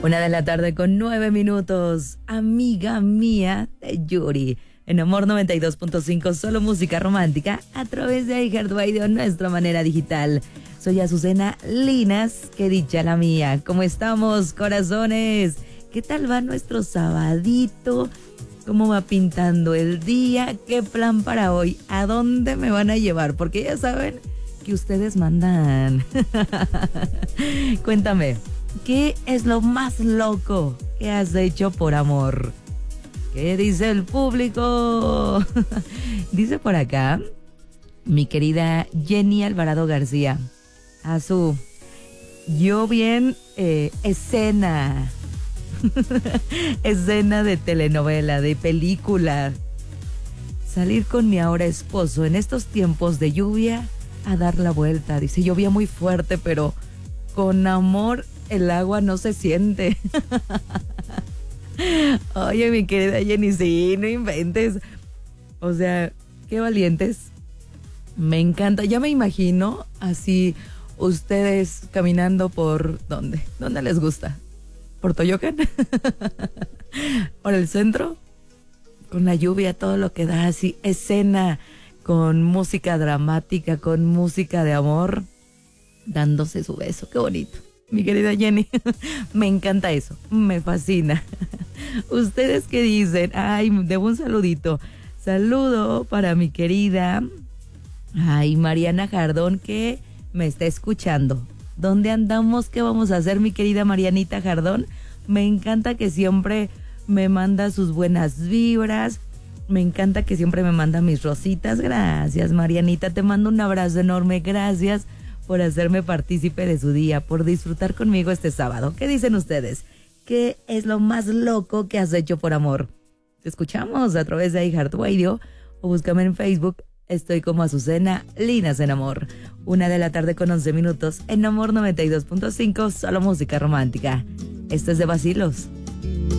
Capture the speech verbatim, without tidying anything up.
Una de la tarde con nueve minutos. Amiga mía de Yuri. En Amor noventa y dos punto cinco, solo música romántica a través de iHeartRadio, nuestra manera digital. Soy Azucena Linas, qué dicha la mía. ¿Cómo estamos, corazones? ¿Qué tal va nuestro sabadito? ¿Cómo va pintando el día? ¿Qué plan para hoy? ¿A dónde me van a llevar? Porque ya saben que ustedes mandan. Cuéntame, ¿qué es lo más loco que has hecho por amor? ¿Qué dice el público? Dice por acá mi querida Jenny Alvarado García. Azú, yo bien eh, escena. Escena de telenovela, de película. Salir con mi ahora esposo en estos tiempos de lluvia a dar la vuelta. Dice, llovía muy fuerte, pero con amor el agua no se siente. Oye, mi querida Jenny, sí, no inventes. O sea, qué valientes. Me encanta. Ya me imagino así ustedes caminando por... ¿Dónde? ¿Dónde les gusta? ¿Por Toyocan? ¿Por el centro? Con la lluvia, todo lo que da así. Escena con música dramática, con música de amor, dándose su beso. Qué bonito. Mi querida Jenny, me encanta eso, me fascina. ¿Ustedes qué dicen? Ay, debo un saludito. Saludo para mi querida, ay, Mariana Jardón, que me está escuchando. ¿Dónde andamos? ¿Qué vamos a hacer, mi querida Marianita Jardón? Me encanta que siempre me manda sus buenas vibras. Me encanta que siempre me manda mis rositas. Gracias, Marianita, te mando un abrazo enorme. Gracias por hacerme partícipe de su día, por disfrutar conmigo este sábado. ¿Qué dicen ustedes? ¿Qué es lo más loco que has hecho por amor? Te escuchamos a través de iHeartRadio o búscame en Facebook. Estoy como Azucena Linas en Amor. Una de la tarde con once minutos en Amor noventa y dos punto cinco, solo música romántica. Esto es de vacilos.